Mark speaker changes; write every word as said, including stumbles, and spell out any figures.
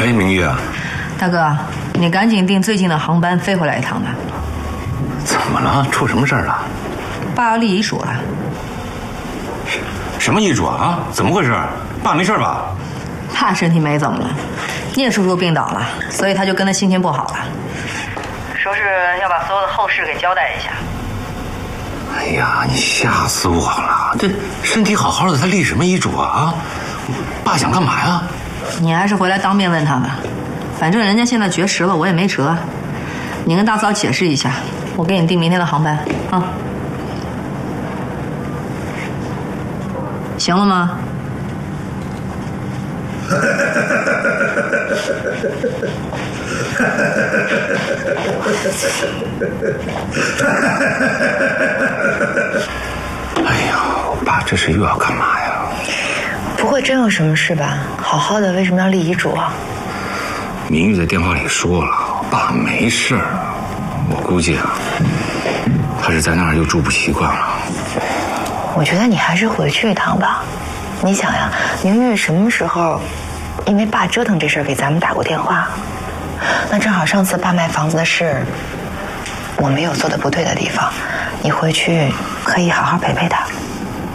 Speaker 1: 哎，明玉啊，
Speaker 2: 大哥，你赶紧订最近的航班飞回来一趟吧。
Speaker 1: 怎么了？出什么事儿了？
Speaker 2: 爸要立遗嘱了。
Speaker 1: 什么遗嘱啊？怎么回事？爸没事吧？
Speaker 2: 爸身体没怎么了，聂叔叔病倒了，所以他就跟他心情不好了。说是要把所有的后事给交代一下。
Speaker 1: 哎呀，你吓死我了！这身体好好的，他立什么遗嘱啊？啊，爸想干嘛呀？
Speaker 2: 你还是回来当面问他吧，反正人家现在绝食了，我也没辙。你跟大嫂解释一下，我给你订明天的航班啊。行了吗？
Speaker 1: 哎呀，我爸这是又要干嘛呀？
Speaker 3: 不会真有什么事吧？好好的，为什么要立遗嘱啊？
Speaker 1: 明玉在电话里说了，爸没事儿。我估计啊，他是在那儿又住不习惯了。
Speaker 3: 我觉得你还是回去一趟吧。你想呀，明玉什么时候因为爸折腾这事儿给咱们打过电话？那正好上次爸卖房子的事，我没有做的不对的地方，你回去可以好好陪陪他。